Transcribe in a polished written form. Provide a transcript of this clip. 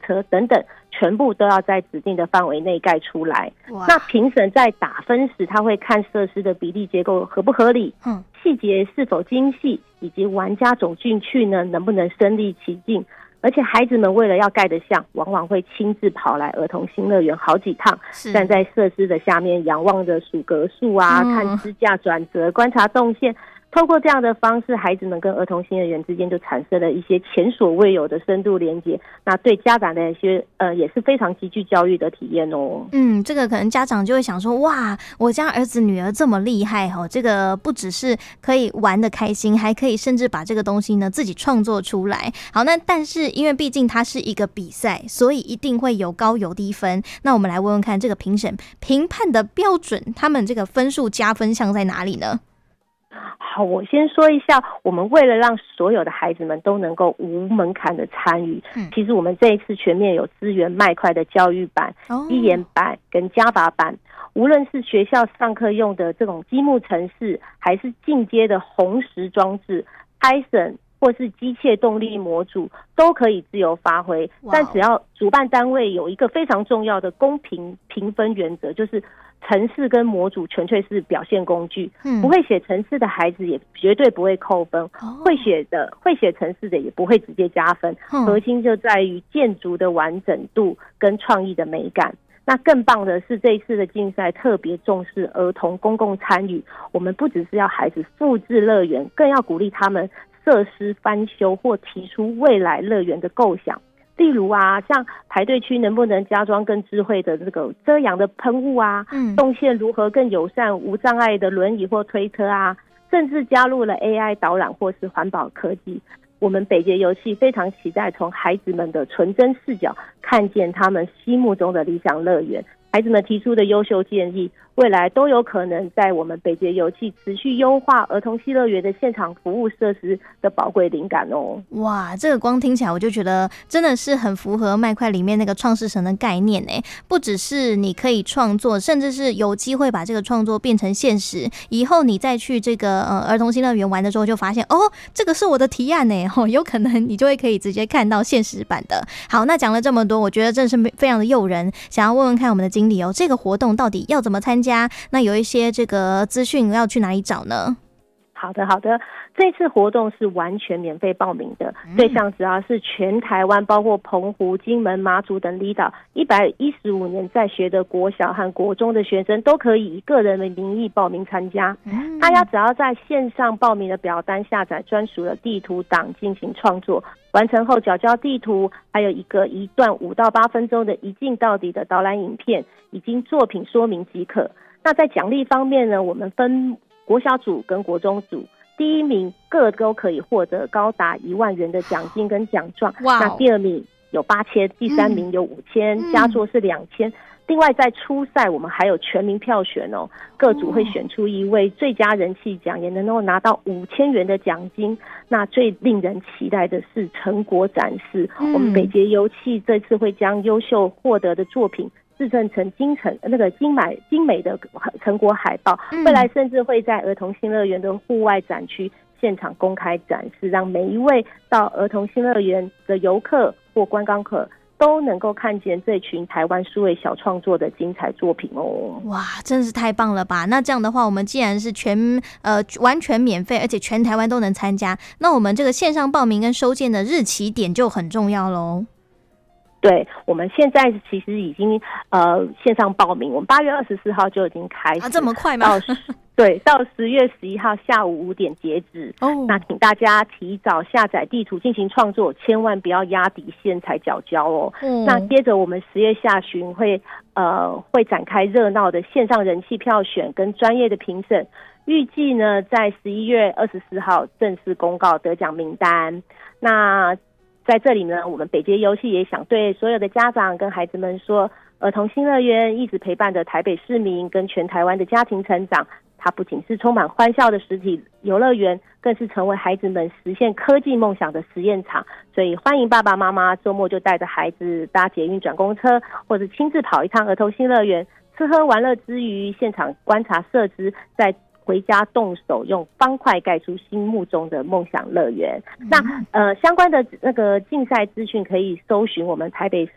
车等等，全部都要在指定的范围内盖出来。那评审在打分时，他会看设施的比例结构合不合理，细节是否精细，以及玩家走进去呢能不能身临其境。而且孩子们为了要盖得像，往往会亲自跑来儿童新乐园好几趟，站在设施的下面仰望着数格数啊，看支架转折，观察动线。透过这样的方式，孩子们跟儿童新乐园之间就产生了一些前所未有的深度连结，那对家长的一些也是非常极具教育的体验哦。 这个可能家长就会想说，哇，我家儿子女儿这么厉害哦，这个不只是可以玩得开心，还可以甚至把这个东西呢自己创作出来。好，那但是因为毕竟它是一个比赛，所以一定会有高有低分。那我们来问问看，这个评审评判的标准，他们这个分数加分项在哪里呢？ 好，我先说一下，我们为了让所有的孩子们都能够无门槛的参与，其实我们这一次全面有资源麦块的教育版、基研版跟加法版，无论是学校上课用的这种积木程式，还是进阶的红石装置、Python 或是机械动力模组，都可以自由发挥。但只要主办单位有一个非常重要的公平评分原则，就是程式跟模组纯粹是表现工具，不会写程式的孩子也绝对不会扣分，会写程式的也不会直接加分。核心就在于建筑的完整度跟创意的美感。那更棒的是，这一次的竞赛特别重视儿童公共参与，我们不只是要孩子复制乐园，更要鼓励他们设施翻修或提出未来乐园的构想。例如啊，像排队区能不能加装更智慧的这个遮阳的喷雾啊，动线如何更友善无障碍的轮椅或推车啊，甚至加入了 AI 导览或是环保科技。我们北捷游戏非常期待从孩子们的纯真视角看见他们心目中的理想乐园。孩子们提出的优秀建议，未来都有可能在我们北捷游戏持续优化儿童新乐园的现场服务设施的宝贵灵感哦。 哇，这个光听起来我就觉得真的是很符合麦块里面那个创世神的概念耶，不只是你可以创作，甚至是有机会把这个创作变成现实，以后你再去这个儿童新乐园玩的时候就发现，哦，这个是我的提案耶，有可能你就会可以直接看到现实版的。好，那讲了这么多，我觉得真的是非常的诱人，想要问问看我们的经理哦，这个活动到底要怎么参加？那有一些这个资讯要去哪里找呢？ 好的，这次活动是完全免费报名的，对象只要是全台湾包括澎湖、金门、马祖等离岛115年在学的国小和国中的学生都可以以个人的名义报名参加。大家只要在线上报名的表单下载专属的地图档进行创作，完成后缴交地图，还有一段5到8分钟的一镜到底的导览影片，以及作品说明即可。那在奖励方面呢，我们分国小组跟国中组，第一名各都可以获得高达1万元的奖金跟奖状。那第二名有8000，第三名有5000，佳作是2000。另外在初赛我们还有全民票选哦，各组会选出一位最佳人气奖，也能够拿到5000元的奖金。那最令人期待的是成果展示，我们北捷游戏这次会将优秀获得的作品制成精美的成果海报，未来甚至会在儿童新乐园的户外展区现场公开展示，让每一位到儿童新乐园的游客或观光客都能够看见这群台湾数位小创作的精彩作品哦！ 哇，真是太棒了吧！那这样的话，我们既然是完全免费，而且全台湾都能参加，那我们这个线上报名跟收件的日期点就很重要咯。 对，我们现在其实已经线上报名，我们8月24号就已经开始， 这么快吗？ 对，到10月11号下午5点截止。那请大家提早下载地图进行创作，千万不要压底线才缴交哦。那接着我们10月下旬会展开热闹的线上人气票选跟专业的评审，预计呢在11月24号正式公告得奖名单。那在这里呢，我们北捷游戏也想对所有的家长跟孩子们说，儿童新乐园一直陪伴着台北市民跟全台湾的家庭成长，它不仅是充满欢笑的实体游乐园，更是成为孩子们实现科技梦想的实验场。所以欢迎爸爸妈妈周末就带着孩子搭捷运转公车，或者亲自跑一趟儿童新乐园，吃喝玩乐之余，现场观察设施，再回家动手用方块盖出心目中的梦想乐园。那相关的那个竞赛资讯可以搜寻我们台北